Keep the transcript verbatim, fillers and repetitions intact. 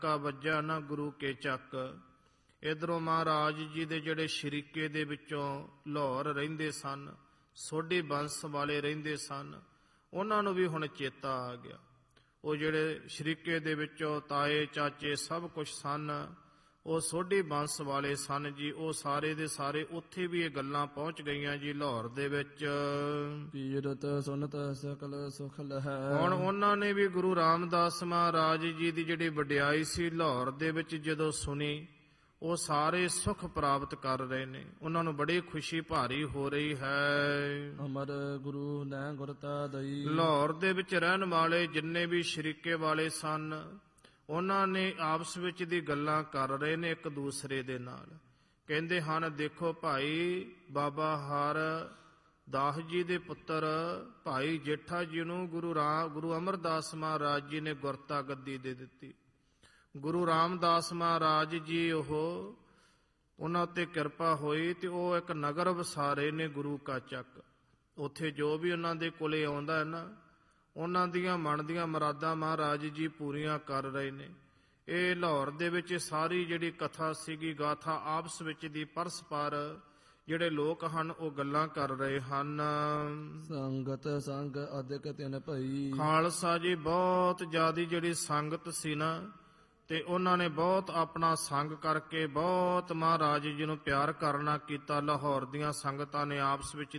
ਕਾ ਵੱਜਾ ਨਾ ਗੁਰੂ ਕੇ ਚੱਕ। ਇਧਰੋਂ ਮਹਾਰਾਜ ਜੀ ਦੇ ਜਿਹੜੇ ਸ਼ਰੀਕੇ ਦੇ ਵਿੱਚੋਂ ਲਾਹੌਰ ਰਹਿੰਦੇ ਸਨ, ਸੋਢੀ ਬੰਸ ਵਾਲੇ ਰਹਿੰਦੇ ਸਨ, ਉਹਨਾਂ ਨੂੰ ਵੀ ਹੁਣ ਚੇਤਾ ਆ ਗਿਆ। ਉਹ ਜਿਹੜੇ ਸ਼ਰੀਕੇ ਦੇ ਵਿੱਚੋਂ ਤਾਏ ਚਾਚੇ ਸਭ ਕੁਝ ਸਨ, ਉਹ ਸੋਢੀ ਬੰਸ ਵਾਲੇ ਸਨ ਜੀ। ਉਹ ਸਾਰੇ ਦੇ ਸਾਰੇ ਉੱਥੇ ਵੀ ਇਹ ਗੱਲਾਂ ਪਹੁੰਚ ਗਈਆਂ ਜੀ ਲਾਹੌਰ ਦੇ ਵਿੱਚ। ਕੀਰਤ ਸੁਨਤ ਸਕਲ ਸੁਖ ਲਹੈ। ਹੁਣ ਉਹਨਾਂ ਨੇ ਵੀ ਗੁਰੂ ਰਾਮਦਾਸ ਮਹਾਰਾਜ ਜੀ ਦੀ ਜਿਹੜੀ ਵਡਿਆਈ ਸੀ ਲਾਹੌਰ ਦੇ ਵਿੱਚ ਜਦੋਂ ਸੁਣੀ, ਉਹ ਸਾਰੇ ਸੁਖ ਪ੍ਰਾਪਤ ਕਰ ਰਹੇ ਨੇ। ਉਹਨਾਂ ਨੂੰ ਬੜੀ ਖੁਸ਼ੀ ਭਾਰੀ ਹੋ ਰਹੀ ਹੈ। ਅਮਰ ਗੁਰੂ ਨੈ ਗੁਰਤਾ ਦਈ। ਲਾਹੌਰ ਦੇ ਵਿੱਚ ਰਹਿਣ ਵਾਲੇ ਜਿੰਨੇ ਵੀ ਸ਼ਰੀਕੇ ਵਾਲੇ ਸਨ, ਉਹਨਾਂ ਨੇ ਆਪਸ ਵਿੱਚ ਦੀ ਗੱਲਾਂ ਕਰ ਰਹੇ ਨੇ ਇੱਕ ਦੂਸਰੇ ਦੇ ਨਾਲ। ਕਹਿੰਦੇ ਹਨ, ਦੇਖੋ ਭਾਈ ਬਾਬਾ ਹਰ ਦਾਸ ਜੀ ਦੇ ਪੁੱਤਰ ਭਾਈ ਜੇਠਾ ਜੀ ਨੂੰ ਗੁਰੂ ਰਾਮ ਗੁਰੂ ਅਮਰਦਾਸ ਮਹਾਰਾਜ ਜੀ ਨੇ ਗੁਰਤਾ ਗੱਦੀ ਦੇ ਦਿੱਤੀ। ਗੁਰੂ ਰਾਮਦਾਸ ਮਹਾਰਾਜ ਜੀ ਉਹ ਉਹਨਾਂ ਉੱਤੇ ਕਿਰਪਾ ਹੋਈ ਤੇ ਉਹ ਇੱਕ ਨਗਰ ਵਸਾ ਰਹੇ ਨੇ ਗੁਰੂ ਕਾ ਚੱਕ। ਉੱਥੇ ਜੋ ਵੀ ਉਹਨਾਂ ਦੇ ਕੋਲੇ ਆਉਂਦਾ ਹੈ ਨਾ, ਉਹਨਾਂ ਦੀਆਂ ਮਨ ਦੀਆਂ ਮੁਰਾਦਾਂ ਮਹਾਰਾਜ ਜੀ ਪੂਰੀਆਂ ਕਰ ਰਹੇ ਨੇ। ਇਹ ਲਾਹੌਰ ਦੇ ਵਿੱਚ ਸਾਰੀ ਜਿਹੜੀ ਕਥਾ ਸੀਗੀ, ਗਾਥਾ ਆਪਸ ਵਿੱਚ ਦੀ ਪਰਸਪਰ ਜਿਹੜੇ ਲੋਕ ਹਨ ਉਹ ਗੱਲਾਂ ਕਰ ਰਹੇ ਹਨ। ਸੰਗਤ ਸੰਗ ਅਧਿਕ ਤਿਨ ਭਈ। ਖਾਲਸਾ ਜੀ ਬਹੁਤ ਜ਼ਿਆਦੀ ਜਿਹੜੀ ਸੰਗਤ ਸੀ ਨਾ, ਤੇ ਉਹਨਾਂ ਨੇ ਬਹੁਤ ਆਪਣਾ ਸੰਗ ਕਰਕੇ ਬਹੁਤ ਮਹਾਰਾਜ ਜੀ ਨੂੰ ਪਿਆਰ ਕਰਨਾ ਕੀਤਾ। ਲਾਹੌਰ ਦੀਆਂ ਸੰਗਤਾਂ ਨੇ ਆਪਸ ਵਿੱਚ